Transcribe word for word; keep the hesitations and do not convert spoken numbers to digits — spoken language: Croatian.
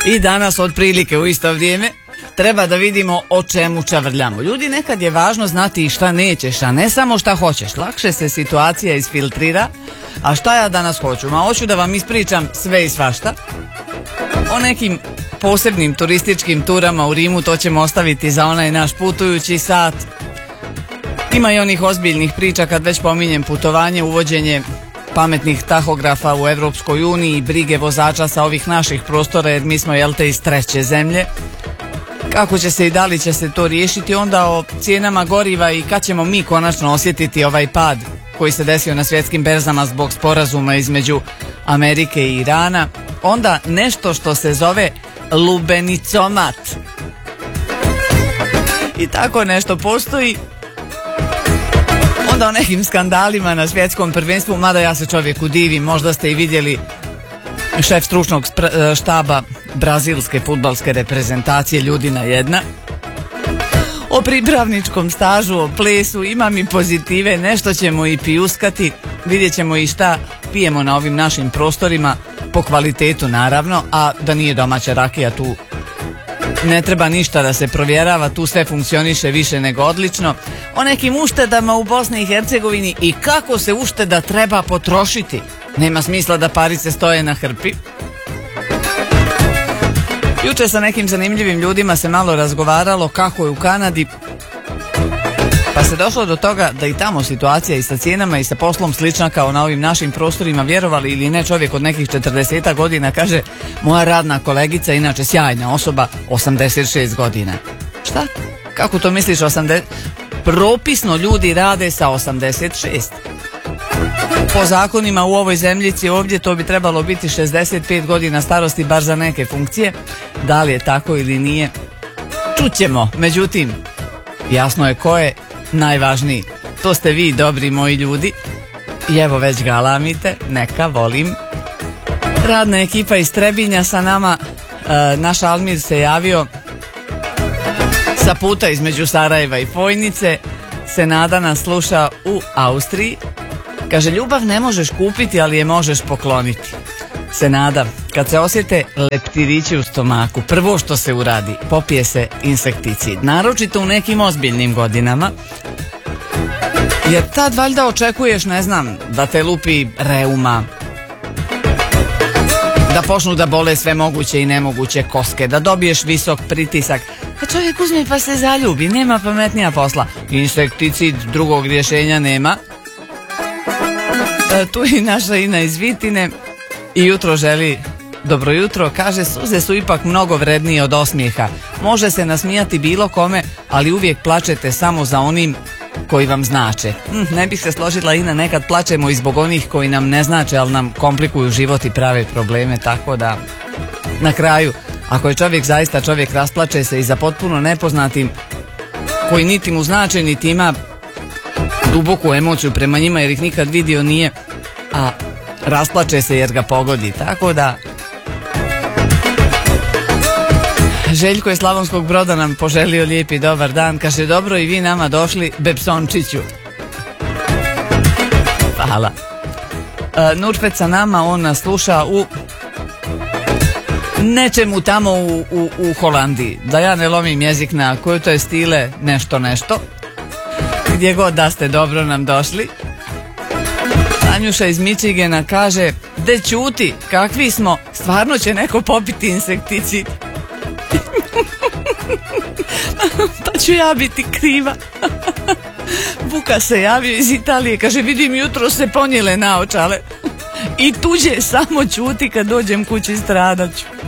I danas otprilike u isto vrijeme treba da vidimo o čemu čavrljamo. Ljudi, nekad je važno znati i šta nećeš, a ne samo šta hoćeš. Lakše se situacija isfiltrira. A šta ja danas hoću? Ma hoću da vam ispričam sve i svašta. O nekim posebnim turističkim turama u Rimu, to ćemo ostaviti za onaj naš putujući sat. Ima i onih ozbiljnih priča kad već pominjem putovanje, uvođenje pametnih tahografa u Evropskoj uniji, brige vozača sa ovih naših prostora, jer mi smo, jel te, iz treće zemlje. Kako će se i da li će se to riješiti, onda o cijenama goriva i kad ćemo mi konačno osjetiti ovaj pad koji se desio na svjetskim berzama zbog sporazuma između Amerike i Irana. Onda nešto što se zove lubenicomat. I tako nešto postoji. Onda o nekim skandalima na svjetskom prvenstvu, mada ja se čovjeku divim, možda ste i vidjeli šef stručnog štaba brazilske fudbalske reprezentacije, Ljudina jedna. O pripravničkom stažu, o plesu, imam i pozitive, nešto ćemo i pijuskati, vidjet ćemo i šta pijemo na ovim našim prostorima, po kvalitetu naravno, a da nije domaća rakija, tu ne treba ništa da se provjerava, tu sve funkcioniše više nego odlično. O nekim uštedama u Bosni i Hercegovini i kako se ušteda treba potrošiti. Nema smisla da parice stoje na hrpi. Juče sa nekim zanimljivim ljudima se malo razgovaralo kako je u Kanadi, pa se došlo do toga da i tamo situacija i sa cijenama i sa poslom slična kao na ovim našim prostorima. Vjerovali ili ne, čovjek od nekih četrdeset godina kaže: moja radna kolegica, inače sjajna osoba, osamdeset šest godina. Šta? Kako to misliš osamdeset? Propisno ljudi rade sa osamdeset šest. Po zakonima u ovoj zemljici ovdje to bi trebalo biti šezdeset pet godina starosti, bar za neke funkcije. Da li je tako ili nije, čućemo. Međutim, jasno je ko je najvažniji. To ste vi, dobri moji ljudi. I evo već galamite, neka, volim. Radna ekipa iz Trebinja sa nama. E, naš Almir se javio sa puta između Sarajeva i Fojnice. Senada nas sluša u Austriji. Kaže, ljubav ne možeš kupiti, ali je možeš pokloniti. Senada, kad se osjete leptirići u stomaku, prvo što se uradi, popije se insekticid. Naročito u nekim ozbiljnim godinama. Jer tad valjda očekuješ, ne znam, da te lupi reuma, da počnu da bole sve moguće i nemoguće koske, da dobiješ visok pritisak. A čovjek uzme pa se zaljubi, nema pametnija posla. Insekticid, drugog rješenja nema. E, tu je i naša Ina iz Vitine i jutro želi dobro jutro. Kaže, suze su ipak mnogo vrednije od osmijeha. Može se nasmijati bilo kome, ali uvijek plačete samo za onim koji vam znače. Hm, ne bih se složila, Ina, nekad plačemo i zbog onih koji nam ne znače, ali nam komplikuju život i prave probleme, tako da na kraju, ako je čovjek zaista čovjek, rasplače se i za potpuno nepoznatim koji niti mu znače, niti ima duboku emociju prema njima jer ih nikad vidio nije, a rasplače se jer ga pogodi, tako da Željko iz Slavonskog Broda nam poželio lijepi dobar dan, kaže dobro i vi nama došli Bepsončiću. Hvala. E, Nurfet sa nama, on nas sluša u nečemu tamo u, u, u Holandiji, da ja ne lomim jezik na koju to je stile nešto nešto. Gdje god da ste, dobro nam došli. Tanjuša iz Michigana kaže, de ćuti, kakvi smo, stvarno će neko popiti insekticid. Pa ću ja biti kriva. Buka se javio iz Italije, kaže, vidim jutro se ponijele naočale i tuđe, samo ćuti, kad dođem kući stradaću.